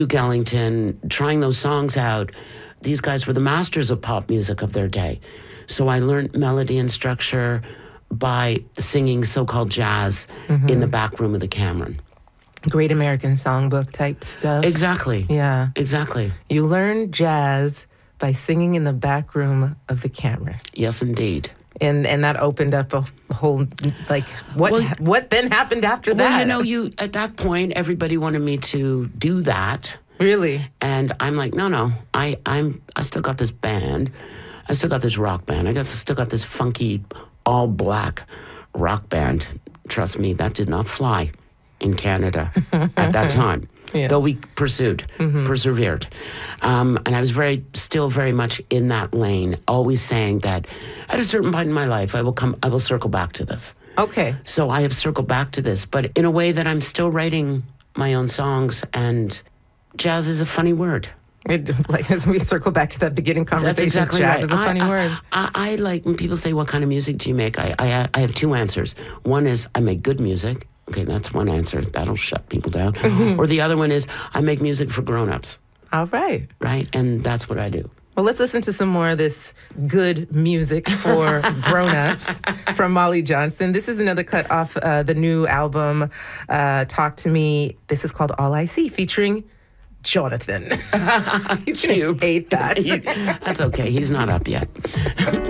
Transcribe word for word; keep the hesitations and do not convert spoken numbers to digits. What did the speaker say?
Duke Ellington, trying those songs out. These guys were the masters of pop music of their day. So I learned melody and structure by singing so-called jazz mm-hmm. in the back room of the Cameron. Great American Songbook type stuff. Exactly. Yeah. Exactly. You learned jazz by singing in the back room of the Cameron. Yes, indeed. And and that opened up a whole, like, what well, what then happened after that? Well, you know, you at that point, everybody wanted me to do that. Really? And I'm like, no, no, I, I'm, I still got this band. I still got this rock band. I got still got this funky, all-black rock band. Trust me, that did not fly in Canada at that time. Yeah. Though we pursued, mm-hmm. persevered. Um, and I was very, still very much in that lane, always saying that at a certain point in my life, I will come, I will circle back to this. Okay. So I have circled back to this, but in a way that I'm still writing my own songs, and jazz is a funny word. It, like as we circle back to that beginning conversation, That's exactly jazz right. is a funny I, word. I, I, I like, when people say, what kind of music do you make? I, I, I have two answers. One is, I make good music. Okay, that's one answer. That'll shut people down. Mm-hmm. Or the other one is, I make music for grown-ups. All right. Right? And that's what I do. Well, let's listen to some more of this good music for grown-ups from Molly Johnson. This is another cut off uh, the new album, uh, Talk to Me. This is called All I See, featuring Jonathan. He's going to hate that. That's okay. He's not up yet.